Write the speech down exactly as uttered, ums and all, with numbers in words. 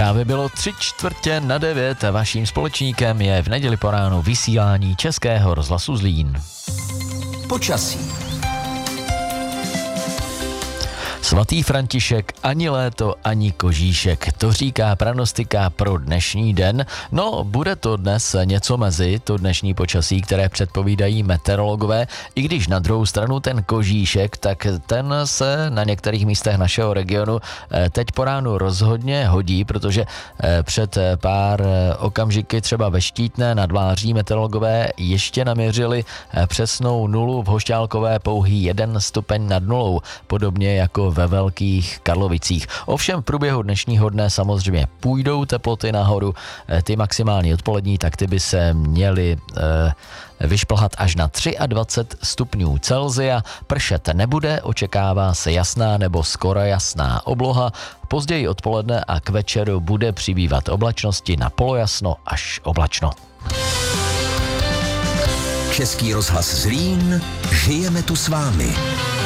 Právě bylo tři čtvrtě na devět a vaším společníkem je v neděli po ránu vysílání Českého rozhlasu Zlín. Počasí. Svatý František, ani léto, ani kožíšek. To říká pranostika pro dnešní den. No, bude to dnes něco mezi, to dnešní počasí, které předpovídají meteorologové, i když na druhou stranu ten kožíšek, tak ten se na některých místech našeho regionu teď po ránu rozhodně hodí, protože před pár okamžiky třeba ve Štítné nad Vláří meteorologové ještě naměřili přesnou nulu, v Hošťálkové pouhý jeden stupeň nad nulou, podobně jako ve Velkých Karlovicích. Ovšem v průběhu dnešního dne samozřejmě půjdou teploty nahoru, ty maximální odpolední, tak ty by se měly e, vyšplhat až na dvacet tři stupňů Celsia. Pršet nebude, očekává se jasná nebo skoro jasná obloha. Později odpoledne a k večeru bude přibývat oblačnosti na polojasno až oblačno. Český rozhlas Zlín, žijeme tu s vámi.